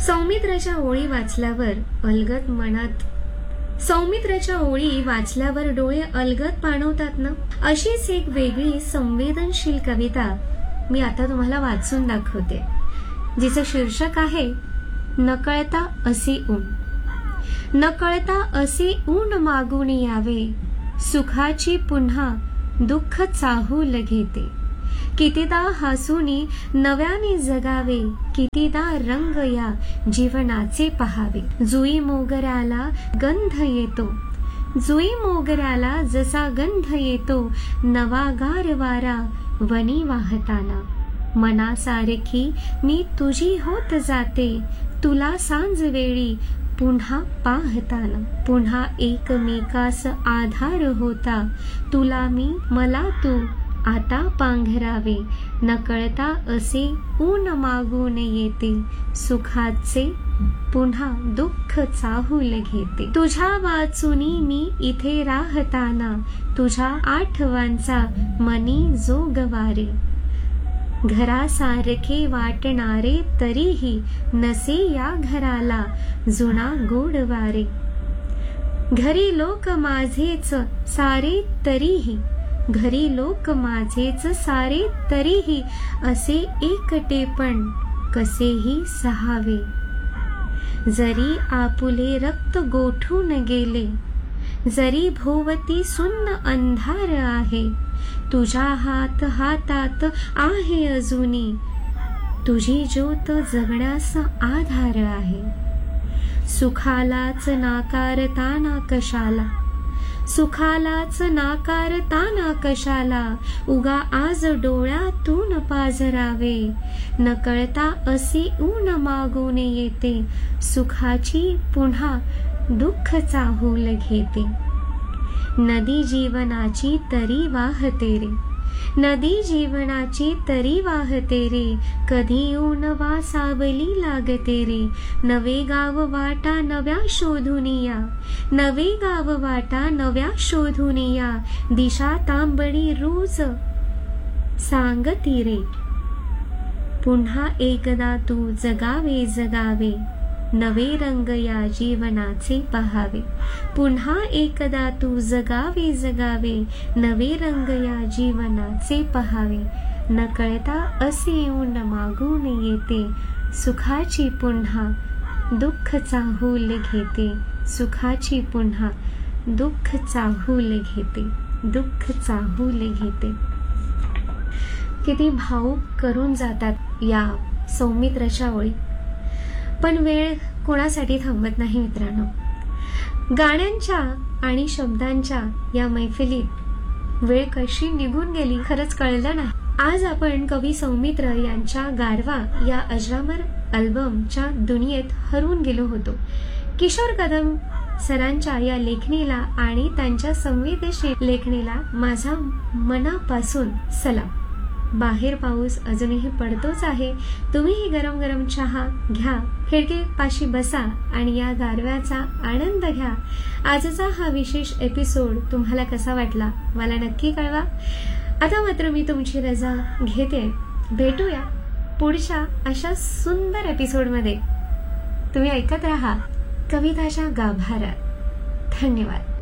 सौमित्राच्या ओळी वाचल्यावर डोळे अलगद पाणवतात ना, अशीच एक वेगळी संवेदनशील कविता मी आता तुम्हाला वाचून दाखवते, जिचं शीर्षक आहे नकळता असे ऊन. नकळता असे ऊन मागून यावे, सुखाची पुन्हा दुःख चाहूल घेते. कितीदा हसूनी नव्याने जगावे, कितीदा रंग या जीवनाचे पहावे. जुई मोगऱ्याला जसा गंध येतो, नवागार वारा वनी वाहताना. मनासारखी मी तुझी होत जाते, तुला सांज वेळी पुन्हा पाहताना. पुन्हा एकमेकास आधार होता, तुला मी मला तू आता पांघरावे. नकळता असे ऊन मागून येते, सुखाचे पुन्हा दुःख चाहूल घेते. तुझ्या वाचुनी मी इथे राहताना, तुझ्या आठवणचा मनी जोगवारे. घरासारखे वाटणारे तरीही, नसे या घराला जुना गोडवारे. घरी लोक माझेच सारे तरीही, असे एकटेपण कसेही सहावे. जरी आपुले रक्त गोठून गेले, जरी भोवती सुन्न अंधार आहे, तुझ्या हातात आहे अजूनी, तुझी ज्योत जगण्यास आधार आहे. सुखालाच नाकारताना कशाला, उगा आज डोळ्यातून पाझरावे. नकळता असे ऊन मागून येते, सुखाची पुन्हा दुःख चाहूल घेते. नदी जीवनाची तरी वाहते रे, कधी ऊन वा सावली लागते रे. नवे गाव वाटा नव्या शोधून या, दिशा तांबडी रोज सांगती रे. पुन्हा एकदा तू जगावे, नवे रंग या जीवनाचे पहावे. पुन्हा एकदा तू जगावे, नवे रंग या जीवनाचे पहावे. नकळता असे ऊन मागून येते, सुखाची पुन्हा दुःख चाहूल घेते. सुखाची पुन्हा दुःख चाहूल घेते. किती भावुक करून जातात या सौमित्राच्या ओळी. पण वेळ कोणासाठी थांबत नाही मित्रांनो. गाण्यांच्या आणि शब्दांच्या या मैफिलीत वेळ कशी निघून गेली खरंच कळलं नाही. आज आपण कवी सौमित्र यांच्या गारवा या अजरामर अल्बमच्या दुनियेत हरवून गेलो होतो. किशोर कदम सरांच्या या लेखणीला आणि त्यांच्या संवेदनशील लेखणीला माझा मनापासून सलाम. बाहेर पाऊस अजूनही पडतोच आहे. तुम्हीही गरम गरम चहा घ्या, खिडकीपाशी बसा आणि या गारव्याचा आनंद घ्या. आजचा हा विशेष एपिसोड तुम्हाला कसा वाटला मला नक्की कळवा. आता मात्र मी तुमची रजा घेते. भेटूया पुढच्या अशा सुंदर एपिसोडमध्ये. तुम्ही ऐकत राहा कविताच्या गाभाऱ्यात. धन्यवाद.